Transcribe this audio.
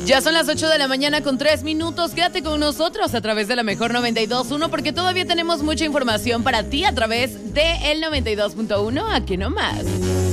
Ya son las 8 de la mañana con 3 minutos. Quédate con nosotros a través de la mejor 92.1 porque todavía tenemos mucha información para ti a través de el 92.1. Aquí nomás.